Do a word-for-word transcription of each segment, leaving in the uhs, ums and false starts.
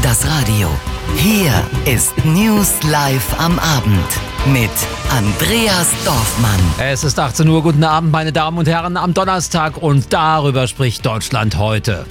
das Radio. Hier ist News Live am Abend mit Andreas Dorfmann. Es ist achtzehn Uhr. Guten Abend, meine Damen und Herren, am Donnerstag, und darüber spricht Deutschland heute.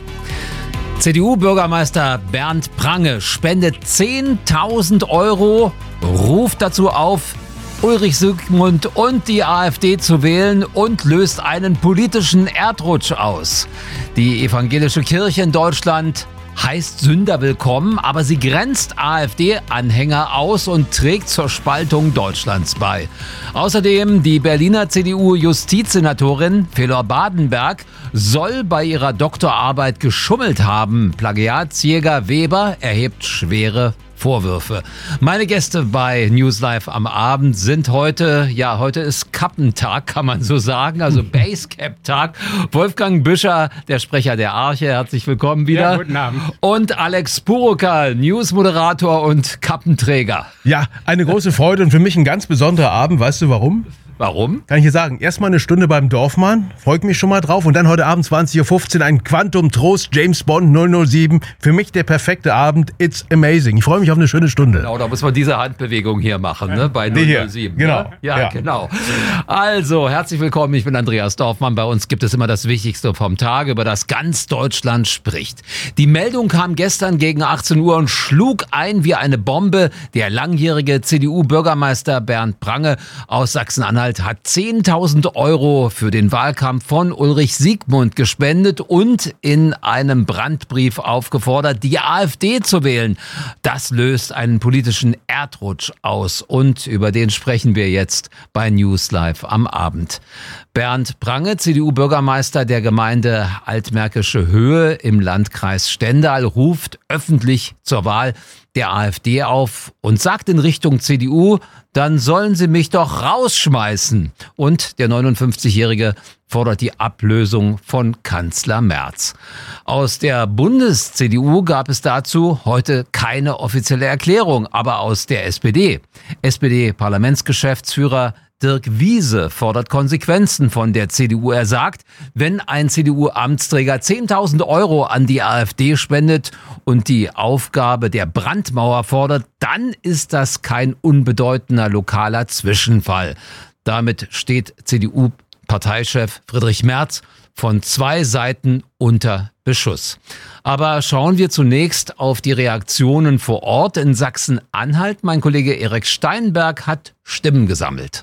C D U-Bürgermeister Bernd Prange spendet zehntausend Euro, ruft dazu auf, Ulrich Siegmund und die AfD zu wählen und löst einen politischen Erdrutsch aus. Die evangelische Kirche in Deutschland heißt Sünder willkommen, aber sie grenzt AfD-Anhänger aus und trägt zur Spaltung Deutschlands bei. Außerdem die Berliner C D U-Justizsenatorin Felor Badenberg soll bei ihrer Doktorarbeit geschummelt haben. Plagiatsjäger Weber erhebt schwere Vorwürfe. Meine Gäste bei News Live am Abend sind heute, ja, heute ist Kappentag, kann man so sagen, also Basecap-Tag. Wolfgang Büscher, der Sprecher der Arche, herzlich willkommen wieder. Ja, guten Abend. Und Alex Puroka, Newsmoderator und Kappenträger. Ja, eine große Freude und für mich ein ganz besonderer Abend. Weißt du warum? Warum? Kann ich dir sagen. Erstmal eine Stunde beim Dorfmann, freut mich schon mal drauf. Und dann heute Abend zwanzig Uhr fünfzehn ein Quantum Trost James Bond null null sieben. Für mich der perfekte Abend. It's amazing. Ich freue mich auf eine schöne Stunde. Genau, da muss man diese Handbewegung hier machen, ne? Bei null null sieben. Genau. Ne? Ja, ja, genau. Also, herzlich willkommen. Ich bin Andreas Dorfmann. Bei uns gibt es immer das Wichtigste vom Tag, über das ganz Deutschland spricht. Die Meldung kam gestern gegen achtzehn Uhr und schlug ein wie eine Bombe. Der langjährige C D U-Bürgermeister Bernd Prange aus Sachsen-Anhalt hat zehntausend Euro für den Wahlkampf von Ulrich Siegmund gespendet und in einem Brandbrief aufgefordert, die AfD zu wählen. Das löst einen politischen Erdrutsch aus, und über den sprechen wir jetzt bei News Live am Abend. Bernd Prange, C D U-Bürgermeister der Gemeinde Altmärkische Höhe im Landkreis Stendal, ruft öffentlich zur Wahl der AfD auf und sagt in Richtung C D U, dann sollen sie mich doch rausschmeißen. Und der neunundfünfzigjährige fordert die Ablösung von Kanzler Merz. Aus der Bundes-C D U gab es dazu heute keine offizielle Erklärung, aber aus der S P D. S P D-Parlamentsgeschäftsführer Dirk Wiese fordert Konsequenzen von der C D U. Er sagt, wenn ein C D U-Amtsträger zehntausend Euro an die AfD spendet und die Aufgabe der Brandmauer fordert, dann ist das kein unbedeutender lokaler Zwischenfall. Damit steht C D U-Parteichef Friedrich Merz von zwei Seiten unter Beschuss. Aber schauen wir zunächst auf die Reaktionen vor Ort in Sachsen-Anhalt. Mein Kollege Erik Steinberg hat Stimmen gesammelt.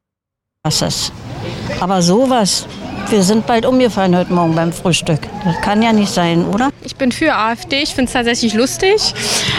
Was ist? Aber sowas. Wir sind bald umgefallen heute Morgen beim Frühstück. Das kann ja nicht sein, oder? Ich bin für AfD. Ich finde es tatsächlich lustig.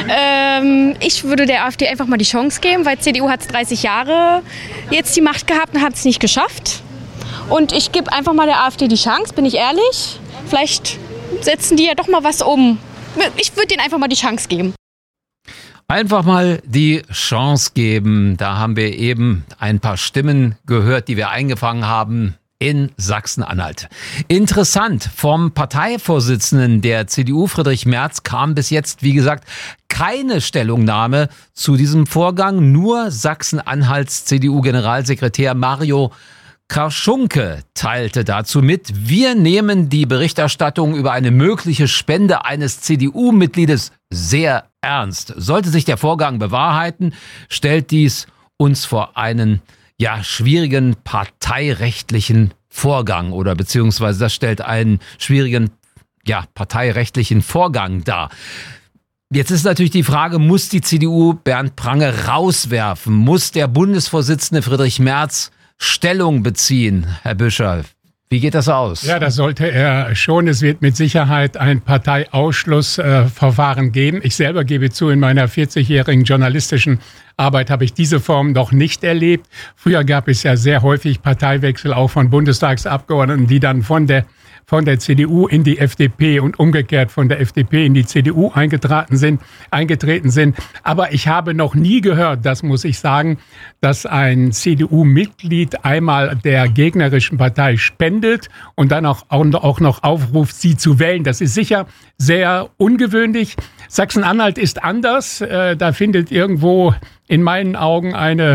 Ähm, ich würde der AfD einfach mal die Chance geben, weil C D U hat dreißig Jahre jetzt die Macht gehabt und hat es nicht geschafft. Und ich gebe einfach mal der AfD die Chance, bin ich ehrlich. Vielleicht setzen die ja doch mal was um. Ich würde denen einfach mal die Chance geben. Einfach mal die Chance geben. Da haben wir eben ein paar Stimmen gehört, die wir eingefangen haben in Sachsen-Anhalt. Interessant, vom Parteivorsitzenden der C D U, Friedrich Merz, kam bis jetzt, wie gesagt, keine Stellungnahme zu diesem Vorgang. Nur Sachsen-Anhalts C D U-Generalsekretär Mario Karschunke teilte dazu mit: Wir nehmen die Berichterstattung über eine mögliche Spende eines C D U-Mitgliedes sehr ernst. Sollte sich der Vorgang bewahrheiten, stellt dies uns vor einen ja schwierigen parteirechtlichen Vorgang oder beziehungsweise das stellt einen schwierigen ja parteirechtlichen Vorgang dar. Jetzt ist natürlich die Frage, muss die C D U Bernd Prange rauswerfen? Muss der Bundesvorsitzende Friedrich Merz Stellung beziehen, Herr Büscher? Wie geht das aus? Ja, das sollte er schon. Es wird mit Sicherheit ein Parteiausschlussverfahren äh, geben. Ich selber gebe zu, in meiner vierzigjährigen journalistischen Arbeit habe ich diese Form noch nicht erlebt. Früher gab es ja sehr häufig Parteiwechsel auch von Bundestagsabgeordneten, die dann von der von der C D U in die F D P und umgekehrt von der F D P in die C D U eingetreten sind, eingetreten sind. Aber ich habe noch nie gehört, das muss ich sagen, dass ein C D U-Mitglied einmal der gegnerischen Partei spendet und dann auch, auch noch aufruft, sie zu wählen. Das ist sicher sehr ungewöhnlich. Sachsen-Anhalt ist anders. Da findet irgendwo in meinen Augen eine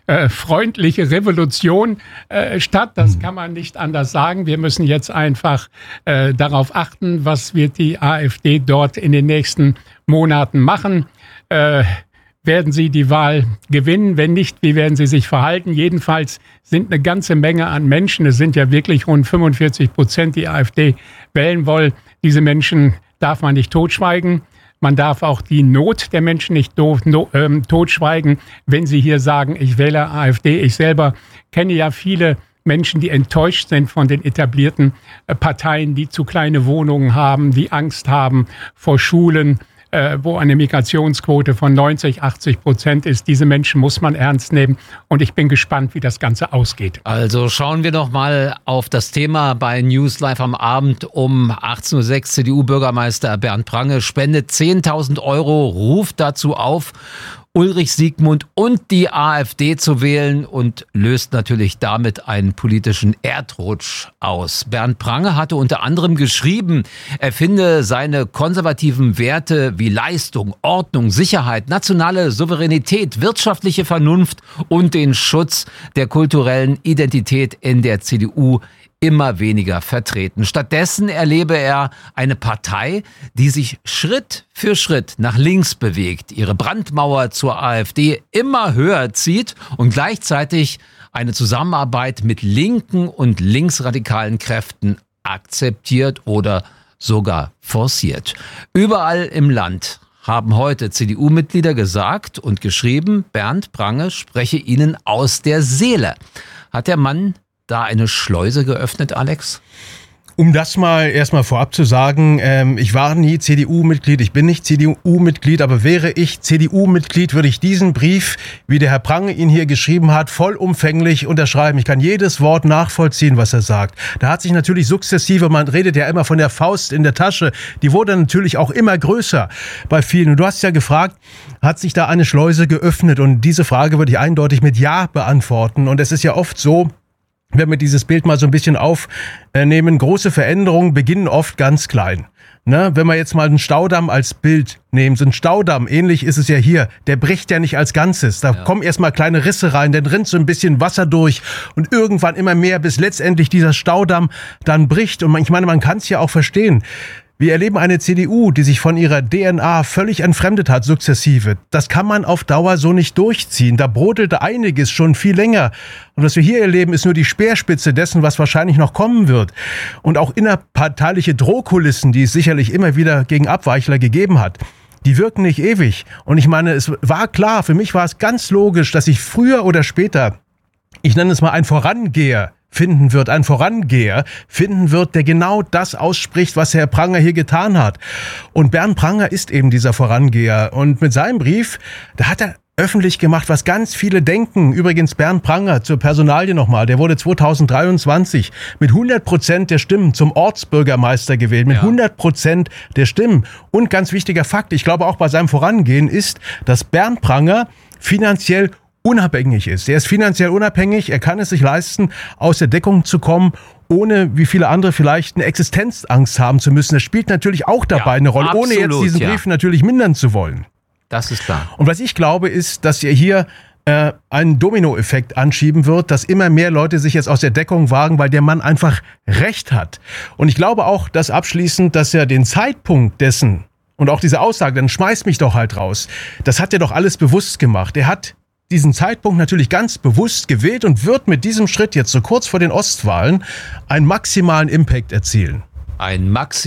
äh, freundliche Revolution äh, statt. Das kann man nicht anders sagen. Wir müssen jetzt einfach äh, darauf achten, was wird die AfD dort in den nächsten Monaten machen. Äh, werden sie die Wahl gewinnen? Wenn nicht, wie werden sie sich verhalten? Jedenfalls sind eine ganze Menge an Menschen, es sind ja wirklich rund fünfundvierzig Prozent, die AfD wählen wollen. Diese Menschen darf man nicht totschweigen. Man darf auch die Not der Menschen nicht do, no, ähm, totschweigen, wenn sie hier sagen, ich wähle AfD. Ich selber kenne ja viele Menschen, die enttäuscht sind von den etablierten äh, Parteien, die zu kleine Wohnungen haben, die Angst haben vor Schulen, äh, wo eine Migrationsquote von neunzig, achtzig Prozent ist. Diese Menschen muss man ernst nehmen und ich bin gespannt, wie das Ganze ausgeht. Also schauen wir noch mal auf das Thema bei News Live am Abend um achtzehn Uhr sechs. C D U-Bürgermeister Bernd Prange spendet zehntausend Euro, ruft dazu auf, Ulrich Siegmund und die AfD zu wählen und löst natürlich damit einen politischen Erdrutsch aus. Bernd Prange hatte unter anderem geschrieben, er finde seine konservativen Werte wie Leistung, Ordnung, Sicherheit, nationale Souveränität, wirtschaftliche Vernunft und den Schutz der kulturellen Identität in der C D U immer weniger vertreten. Stattdessen erlebe er eine Partei, die sich Schritt für Schritt nach links bewegt, ihre Brandmauer zur AfD immer höher zieht und gleichzeitig eine Zusammenarbeit mit linken und linksradikalen Kräften akzeptiert oder sogar forciert. Überall im Land haben heute C D U-Mitglieder gesagt und geschrieben, Bernd Prange spreche ihnen aus der Seele. Hat der Mann da eine Schleuse geöffnet, Alex? Um das mal erstmal vorab zu sagen, ähm, ich war nie C D U-Mitglied, ich bin nicht C D U-Mitglied, aber wäre ich C D U-Mitglied, würde ich diesen Brief, wie der Herr Prange ihn hier geschrieben hat, vollumfänglich unterschreiben. Ich kann jedes Wort nachvollziehen, was er sagt. Da hat sich natürlich sukzessive, man redet ja immer von der Faust in der Tasche, die wurde natürlich auch immer größer bei vielen. Und du hast ja gefragt, hat sich da eine Schleuse geöffnet? Und diese Frage würde ich eindeutig mit Ja beantworten. Und es ist ja oft so, wenn wir dieses Bild mal so ein bisschen aufnehmen, große Veränderungen beginnen oft ganz klein. Ne? Wenn wir jetzt mal einen Staudamm als Bild nehmen, so ein Staudamm, ähnlich ist es ja hier, der bricht ja nicht als Ganzes. Da ja. kommen erstmal kleine Risse rein, dann rinnt so ein bisschen Wasser durch und irgendwann immer mehr, bis letztendlich dieser Staudamm dann bricht. Und ich meine, man kann es ja auch verstehen. Wir erleben eine C D U, die sich von ihrer D N A völlig entfremdet hat, sukzessive. Das kann man auf Dauer so nicht durchziehen. Da brodelte einiges schon viel länger. Und was wir hier erleben, ist nur die Speerspitze dessen, was wahrscheinlich noch kommen wird. Und auch innerparteiliche Drohkulissen, die es sicherlich immer wieder gegen Abweichler gegeben hat, die wirken nicht ewig. Und ich meine, es war klar, für mich war es ganz logisch, dass ich früher oder später, ich nenne es mal ein Vorangeher, finden wird, ein Vorangeher finden wird, der genau das ausspricht, was Herr Prange hier getan hat. Und Bernd Prange ist eben dieser Vorangeher. Und mit seinem Brief, da hat er öffentlich gemacht, was ganz viele denken. Übrigens Bernd Prange, zur Personalie nochmal, der wurde zweitausenddreiundzwanzig mit hundert Prozent der Stimmen zum Ortsbürgermeister gewählt, mit ja. hundert Prozent der Stimmen. Und ganz wichtiger Fakt, ich glaube auch bei seinem Vorangehen ist, dass Bernd Prange finanziell unabhängig ist. Er ist finanziell unabhängig, er kann es sich leisten, aus der Deckung zu kommen, ohne, wie viele andere vielleicht, eine Existenzangst haben zu müssen. Das spielt natürlich auch dabei ja, eine Rolle, absolut, ohne jetzt diesen ja. Brief natürlich mindern zu wollen. Das ist klar. Und was ich glaube, ist, dass er hier äh, einen Dominoeffekt anschieben wird, dass immer mehr Leute sich jetzt aus der Deckung wagen, weil der Mann einfach Recht hat. Und ich glaube auch, dass abschließend, dass er den Zeitpunkt dessen und auch diese Aussage, dann schmeiß mich doch halt raus, das hat er doch alles bewusst gemacht. Er hat diesen Zeitpunkt natürlich ganz bewusst gewählt und wird mit diesem Schritt jetzt so kurz vor den Ostwahlen einen maximalen Impact erzielen. Ein Maximum.